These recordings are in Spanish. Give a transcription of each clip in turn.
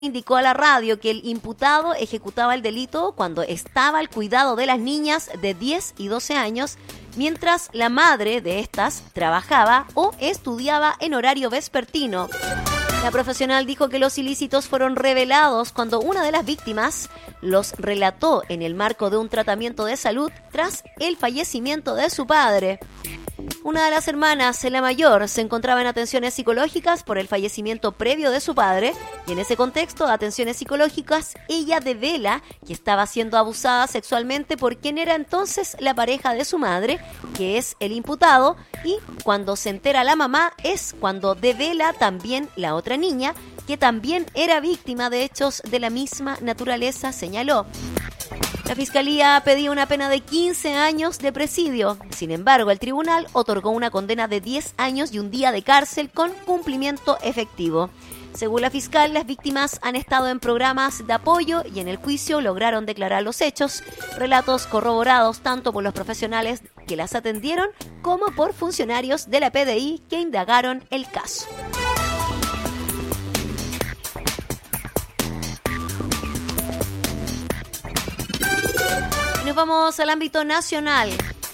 indicó a la radio que el imputado ejecutaba el delito cuando estaba al cuidado de las niñas de 10 y 12 años, mientras la madre de estas trabajaba o estudiaba en horario vespertino. La profesional dijo que los ilícitos fueron revelados cuando una de las víctimas los relató en el marco de un tratamiento de salud tras el fallecimiento de su padre. Una de las hermanas, la mayor, se encontraba en atenciones psicológicas por el fallecimiento previo de su padre y en ese contexto de atenciones psicológicas ella devela que estaba siendo abusada sexualmente por quien era entonces la pareja de su madre, que es el imputado, y cuando se entera la mamá es cuando devela también la otra niña, que también era víctima de hechos de la misma naturaleza, señaló. La Fiscalía pedía una pena de 15 años de presidio. Sin embargo, el tribunal otorgó una condena de 10 años y un día de cárcel con cumplimiento efectivo. Según la fiscal, las víctimas han estado en programas de apoyo y en el juicio lograron declarar los hechos, relatos corroborados tanto por los profesionales que las atendieron como por funcionarios de la PDI que indagaron el caso. Nos vamos al ámbito nacional.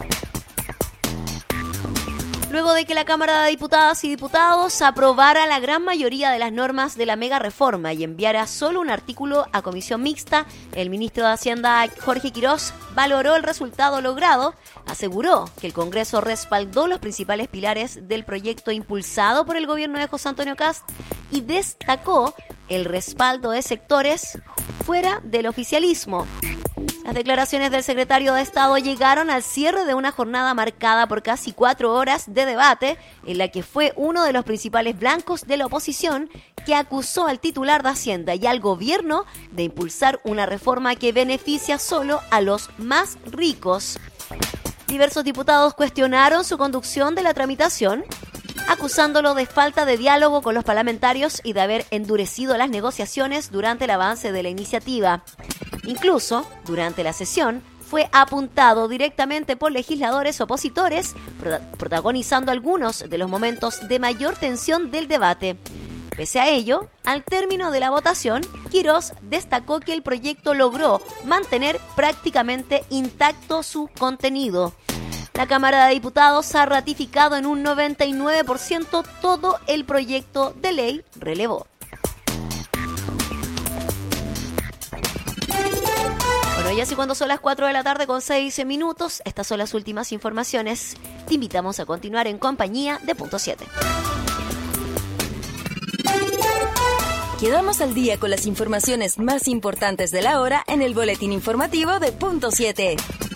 Luego de que la Cámara de Diputadas y Diputados aprobara la gran mayoría de las normas de la mega reforma y enviara solo un artículo a comisión mixta, el ministro de Hacienda, Jorge Quirós, valoró el resultado logrado, aseguró que el Congreso respaldó los principales pilares del proyecto impulsado por el gobierno de José Antonio Kast y destacó el respaldo de sectores fuera del oficialismo. Las declaraciones del secretario de Estado llegaron al cierre de una jornada marcada por casi 4 horas de debate, en la que fue uno de los principales blancos de la oposición que acusó al titular de Hacienda y al gobierno de impulsar una reforma que beneficia solo a los más ricos. Diversos diputados cuestionaron su conducción de la tramitación, acusándolo de falta de diálogo con los parlamentarios y de haber endurecido las negociaciones durante el avance de la iniciativa. Incluso, durante la sesión, fue apuntado directamente por legisladores opositores, protagonizando algunos de los momentos de mayor tensión del debate. Pese a ello, al término de la votación, Quirós destacó que el proyecto logró mantener prácticamente intacto su contenido. La Cámara de Diputados ha ratificado en un 99% todo el proyecto de ley, relevó. Bueno, y así cuando son las 4 de la tarde con 6 minutos, estas son las últimas informaciones. Te invitamos a continuar en compañía de Punto 7. Quedamos al día con las informaciones más importantes de la hora en el boletín informativo de Punto 7.